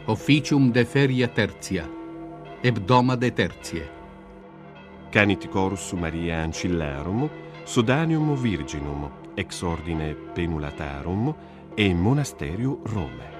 officium de feria tertia, hebdomade tertie. Canit chorus Maria Ancillarum, Sodanium Virginum, ex ordine Penulatarum e Monasterio Rome.